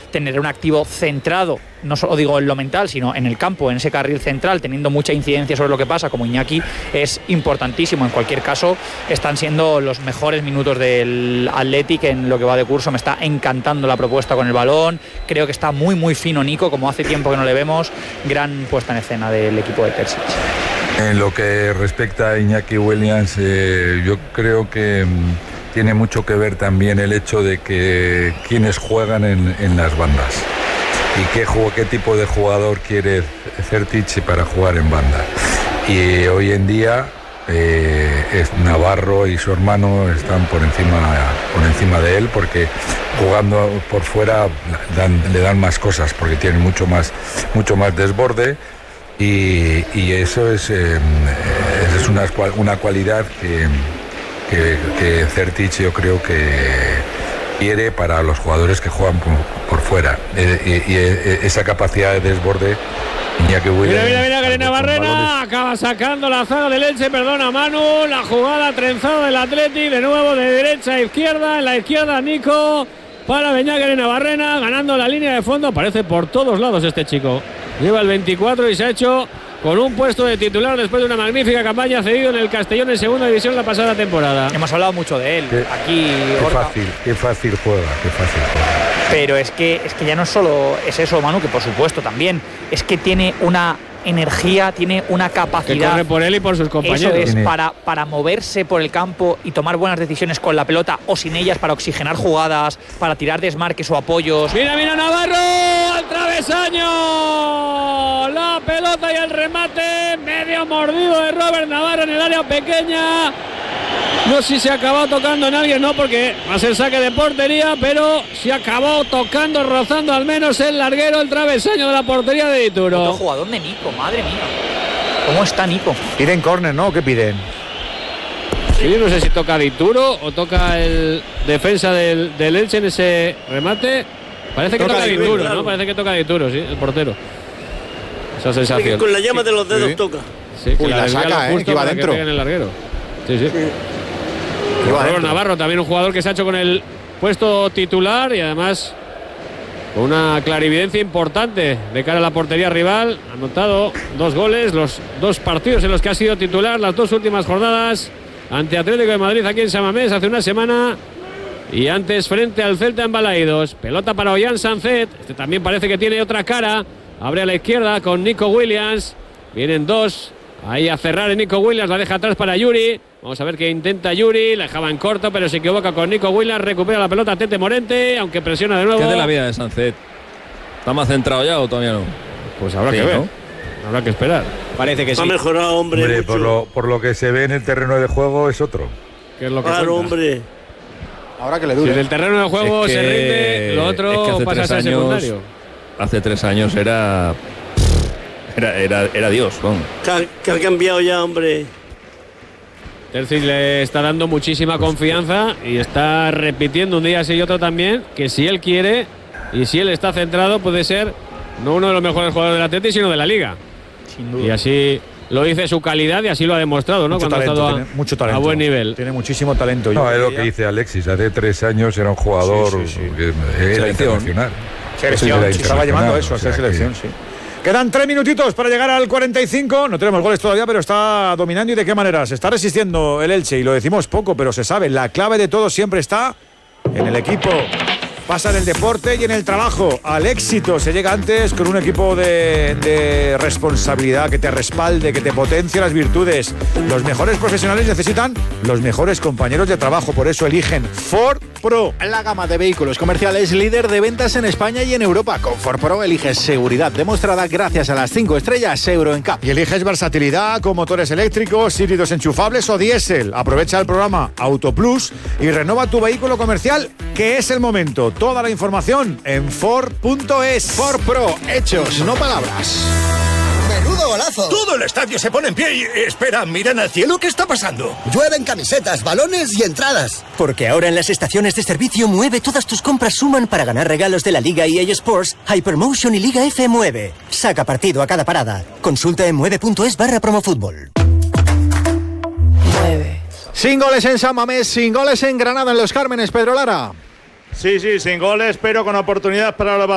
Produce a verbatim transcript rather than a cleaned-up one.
tener un activo centrado, no solo digo en lo mental, sino en el campo, en ese carril central, teniendo mucha incidencia sobre lo que pasa, como Iñaki, es importantísimo. En cualquier caso, están siendo los mejores minutos del Athletic en lo que va de curso. Me está encantando la propuesta con el balón, creo que está muy muy fino Nico, como hace tiempo que no le vemos. Gran puesta en escena del equipo de Terzic. En lo que respecta a Iñaki Williams, eh, yo creo que mmm, tiene mucho que ver también el hecho de que quienes juegan en, en las bandas y qué, qué tipo de jugador quiere Terzic para jugar en banda. Y hoy en día eh, es Navarro y su hermano están por encima, por encima de él, porque jugando por fuera dan, le dan más cosas, porque tienen mucho más, mucho más desborde. Y, y eso es, eh, es una, una cualidad que, que, que Terzic yo creo que quiere para los jugadores que juegan por, por fuera. Eh, y, y esa capacidad de desborde, Iñaki Williams. Mira, mira, mira, Garena Barrena acaba sacando la zaga del Elche, perdona Manu, la jugada trenzada del Athletic, de nuevo de derecha a izquierda, en la izquierda Nico, para Beñat Garena Barrena, ganando la línea de fondo, aparece por todos lados este chico. Lleva el veinticuatro y se ha hecho con un puesto de titular después de una magnífica campaña, cedido en el Castellón en segunda división la pasada temporada. Hemos hablado mucho de él. Qué, aquí qué fácil, qué fácil juega, qué fácil juega. Pero es que, es que ya no solo es eso, Manu, que por supuesto también, es que tiene una energía, tiene una capacidad. Que corre por él y por sus compañeros. Eso es, para, para moverse por el campo y tomar buenas decisiones con la pelota o sin ellas, para oxigenar jugadas, para tirar desmarques o apoyos. Mira, mira Navarro, al travesaño. La pelota y el remate, medio mordido de Robert Navarro en el área pequeña. No sé si se acabó tocando en alguien, no, porque va a ser saque de portería, pero se acabó tocando, rozando al menos el larguero, el travesaño de la portería de Dituro. Otro jugador de Nico, madre mía. ¿Cómo está Nico? Piden córner, ¿no? ¿Qué piden? Sí, no sé si toca Dituro o toca el defensa del, del Elche en ese remate. Parece que toca, toca Dituro, claro. ¿no? Parece que toca Dituro, sí, el portero. Esa sensación. Con la llama sí. de los dedos sí. toca. Sí, que Uy, la, la saca, eh, que va adentro. En el larguero. Sí, sí. sí. Robert Navarro, también un jugador que se ha hecho con el puesto titular y además con una clarividencia importante de cara a la portería rival. Ha anotado dos goles, los dos partidos en los que ha sido titular, las dos últimas jornadas ante Atlético de Madrid aquí en San Mamés hace una semana y antes frente al Celta en Balaídos. Pelota para Ollán Sancet, este también parece que tiene otra cara. Abre a la izquierda con Nico Williams. Vienen dos. Ahí a cerrar en Nico Williams, la deja atrás para Yuri. Vamos a ver qué intenta Yuri. La dejaba en corto, pero se equivoca con Nico Williams. Recupera la pelota Tete Morente, aunque presiona de nuevo. ¿Qué es de la vida de Sancet? ¿Está más centrado ya o todavía no? Pues habrá sí, que ver, ¿no? Habrá que esperar. Parece que sí. Ha mejorado, hombre. hombre por, lo, por lo que se ve en el terreno de juego es otro. ¿Qué es lo que claro, hombre. Ahora que le dure. Si en el terreno de juego es que, se rinde, lo otro es que pasa a ser secundario. Hace tres años era... Era, era, era Dios, vamos. Que, que ha cambiado ya, hombre. Terzic le está dando muchísima confianza y está repitiendo un día sí y otro también que si él quiere y si él está centrado puede ser no uno de los mejores jugadores del Atleti sino de la Liga. Sin duda. Y así lo dice su calidad y así lo ha demostrado, ¿no? Mucho Cuando talento, ha estado tiene mucho talento, a buen nivel. Tiene muchísimo talento. No, es lo que dice Alexis. Hace tres años era un jugador sí, sí, sí. que era internacional. Selección, se estaba llamando a eso, a ser selección, sí. Quedan tres minutitos para llegar al cuarenta y cinco. No tenemos goles todavía, pero está dominando. ¿Y de qué manera? Se está resistiendo el Elche. Y lo decimos poco, pero se sabe. La clave de todo siempre está en el equipo. Pasa en el deporte y en el trabajo. Al éxito se llega antes con un equipo de, de responsabilidad que te respalde, que te potencie las virtudes. Los mejores profesionales necesitan los mejores compañeros de trabajo. Por eso eligen Ford Pro. La gama de vehículos comerciales líder de ventas en España y en Europa. Con Ford Pro eliges seguridad demostrada gracias a las cinco estrellas Euro N C A P. Y eliges versatilidad con motores eléctricos, híbridos enchufables o diésel. Aprovecha el programa Auto Plus y renova tu vehículo comercial, que es el momento. Toda la información en Ford punto es. Ford Pro, hechos, no palabras. ¡Menudo golazo! Todo el estadio se pone en pie y... Espera, miran al cielo, ¿qué está pasando? Llueven camisetas, balones y entradas. Porque ahora en las estaciones de servicio Mueve todas tus compras suman para ganar regalos de la Liga E A Sports, Hypermotion y Liga F Mueve. Saca partido a cada parada. Consulta en mueve punto es barra promofútbol. Mueve. Sin goles en San Mamés, sin goles en Granada en Los Cármenes, Pedro Lara. Sí, sí, sin goles, pero con oportunidad para la